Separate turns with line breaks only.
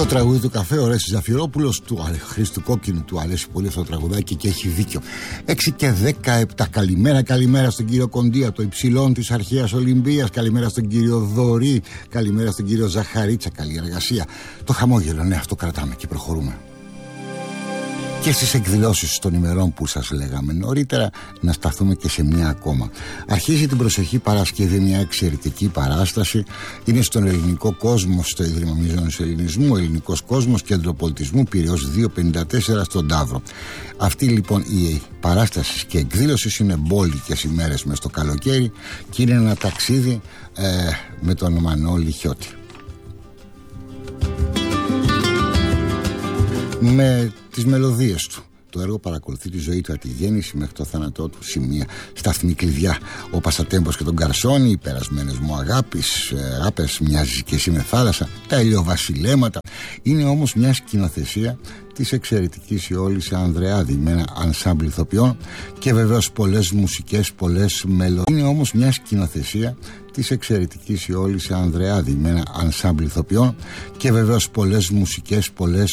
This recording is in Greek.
τραγούδι του καφέ, ο Ρέσης Ζαφυρόπουλος, του Χρήστου Κόκκινου, του αρέσει πολύ αυτό το τραγουδάκι και έχει δίκιο. 6 και 17. Καλημέρα στον κύριο Κοντία, το υψηλόν της αρχαίας Ολυμπίας. Καλημέρα στον κύριο Δωρή. Καλημέρα στον κύριο Ζαχαρίτσα. Καλή εργασία. Το χαμόγελο, ναι, αυτό κρατάμε και προχωρούμε. Και στις εκδηλώσεις των ημερών που σας λέγαμε νωρίτερα, να σταθούμε και σε μια ακόμα. Αρχίζει την προσεχή Παρασκευή μια εξαιρετική παράσταση. Είναι στον Ελληνικό Κόσμο, στο Ίδρυμα Μίζωνος Ελληνισμού, Ελληνικός Κόσμος, Κέντρο Πολιτισμού, Πειραιώς 254 στον Ταύρο. Αυτή λοιπόν η παράσταση και εκδήλωση είναι μπόλικες ημέρες μες στο καλοκαίρι και είναι ένα ταξίδι με τον Μανώλη Χιώτη. Με τις μελωδίες του. Το έργο παρακολουθεί τη ζωή του από τη γέννηση μέχρι το θάνατό του. Σημεία, σταθμή κλειδιά. Ο Πασατέμπος και τον Καρσόνι, οι περασμένες μου αγάπες, μοιάζεις και εσύ με θάλασσα, τα ηλιοβασιλέματα. Είναι όμως μια σκηνοθεσία της εξαιρετικής Ιόλης Ανδρεάδη με ένα ανσάμπλ ηθοποιών και βεβαίως πολλές μουσικές, πολλές μελωδίες. Είναι όμως μια σκηνοθεσία της εξαιρετικής Ιόλης Ανδρεάδη με ένα ανσάμπλ ηθοποιών και βεβαίως πολλές μουσικές, πολλές